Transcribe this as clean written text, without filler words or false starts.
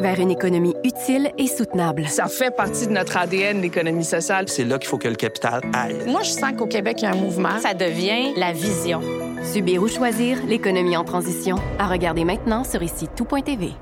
vers une économie utile et soutenable. Ça fait partie de notre ADN, l'économie sociale. C'est là qu'il faut que le capital aille. Moi, je sens qu'au Québec, il y a un mouvement. Ça devient la vision. Subir ou choisir l'économie en transition. À regarder maintenant sur ici tout.tv.